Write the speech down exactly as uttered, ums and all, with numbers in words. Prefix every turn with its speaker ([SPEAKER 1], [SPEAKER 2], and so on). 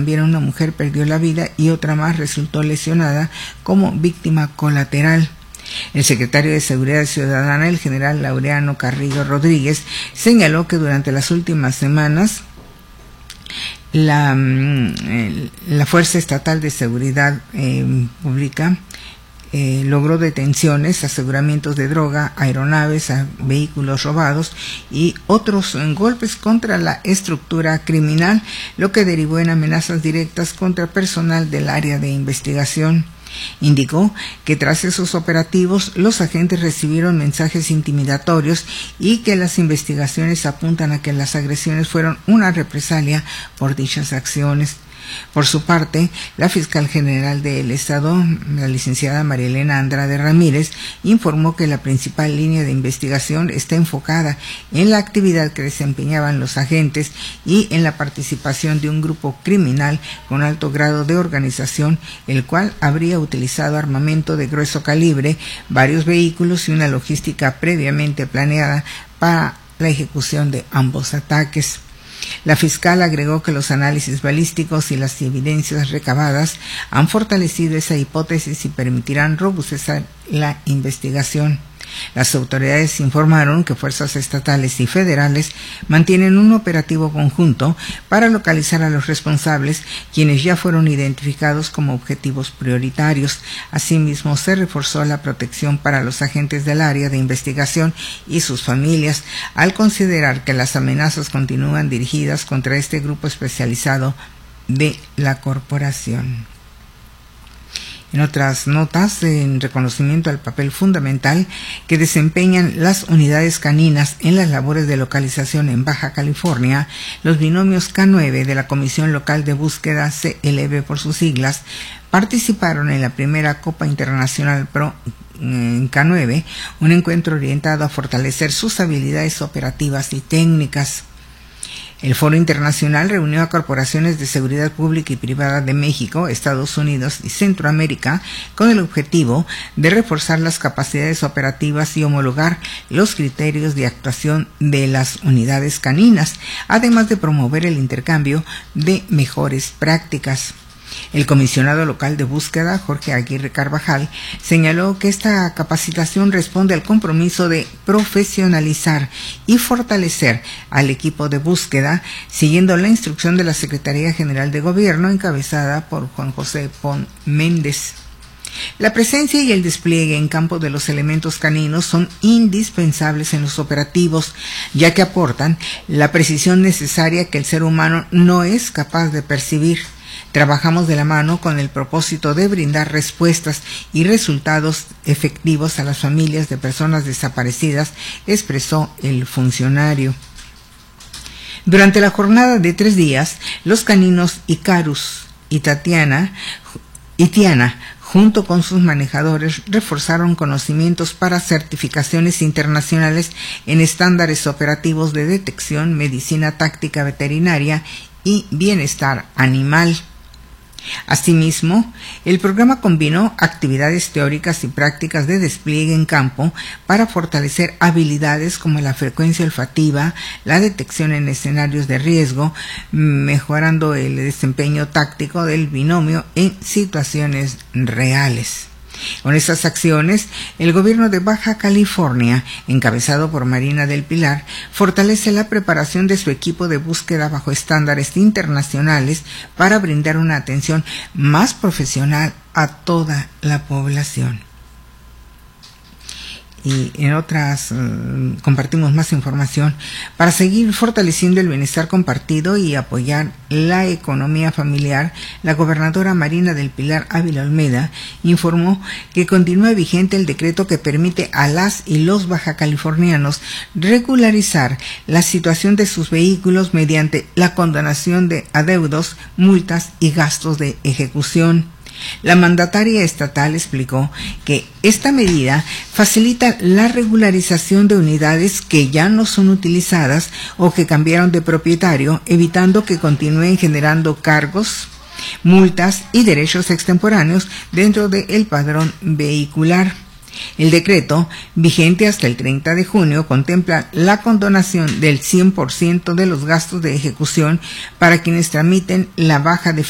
[SPEAKER 1] también una mujer perdió la vida y otra más resultó lesionada como víctima colateral. El secretario de Seguridad Ciudadana, el general Laureano Carrillo Rodríguez, señaló que durante las últimas semanas la, la Fuerza Estatal de Seguridad eh, Pública Eh, logró detenciones, aseguramientos de droga, aeronaves, a vehículos robados y otros eh, golpes contra la estructura criminal, lo que derivó en amenazas directas contra personal del área de investigación. Indicó que tras esos operativos los agentes recibieron mensajes intimidatorios y que las investigaciones apuntan a que las agresiones fueron una represalia por dichas acciones. Por su parte, la fiscal general del Estado, la licenciada María Elena Andrade Ramírez, informó que la principal línea de investigación está enfocada en la actividad que desempeñaban los agentes y en la participación de un grupo criminal con alto grado de organización, el cual habría utilizado armamento de grueso calibre, varios vehículos y una logística previamente planeada para la ejecución de ambos ataques. La fiscal agregó que los análisis balísticos y las evidencias recabadas han fortalecido esa hipótesis y permitirán robustecer la investigación. Las autoridades informaron que fuerzas estatales y federales mantienen un operativo conjunto para localizar a los responsables, quienes ya fueron identificados como objetivos prioritarios. Asimismo, se reforzó la protección para los agentes del área de investigación y sus familias, al considerar que las amenazas continúan dirigidas contra este grupo especializado de la corporación. En otras notas, en reconocimiento al papel fundamental que desempeñan las unidades caninas en las labores de localización en Baja California, los binomios K nueve de la Comisión Local de Búsqueda, C L B por sus siglas, participaron en la primera Copa Internacional Pro K nueve, un encuentro orientado a fortalecer sus habilidades operativas y técnicas. El Foro Internacional reunió a corporaciones de seguridad pública y privada de México, Estados Unidos y Centroamérica con el objetivo de reforzar las capacidades operativas y homologar los criterios de actuación de las unidades caninas, además de promover el intercambio de mejores prácticas. El comisionado local de búsqueda, Jorge Aguirre Carvajal, señaló que esta capacitación responde al compromiso de profesionalizar y fortalecer al equipo de búsqueda, siguiendo la instrucción de la Secretaría General de Gobierno, encabezada por Juan José Pon Méndez. La presencia y el despliegue en campo de los elementos caninos son indispensables en los operativos, ya que aportan la precisión necesaria que el ser humano no es capaz de percibir. Trabajamos de la mano con el propósito de brindar respuestas y resultados efectivos a las familias de personas desaparecidas, expresó el funcionario. Durante la jornada de tres días, los caninos Icarus y Tatiana y Tiana, junto con sus manejadores, reforzaron conocimientos para certificaciones internacionales en estándares operativos de detección, medicina táctica veterinaria y bienestar animal. Asimismo, el programa combinó actividades teóricas y prácticas de despliegue en campo para fortalecer habilidades como la frecuencia olfativa, la detección en escenarios de riesgo, mejorando el desempeño táctico del binomio en situaciones reales. Con estas acciones, el gobierno de Baja California, encabezado por Marina del Pilar, fortalece la preparación de su equipo de búsqueda bajo estándares internacionales para brindar una atención más profesional a toda la población. Y en otras uh, compartimos más información para seguir fortaleciendo el bienestar compartido y apoyar la economía familiar. La gobernadora Marina del Pilar Ávila Olmeda informó que continúa vigente el decreto que permite a las y los bajacalifornianos regularizar la situación de sus vehículos mediante la condonación de adeudos, multas y gastos de ejecución. La mandataria estatal explicó que esta medida facilita la regularización de unidades que ya no son utilizadas o que cambiaron de propietario, evitando que continúen generando cargos, multas y derechos extemporáneos dentro del padrón vehicular. El decreto, vigente hasta el treinta de junio, contempla la condonación del cien por ciento de los gastos de ejecución para quienes tramiten la baja de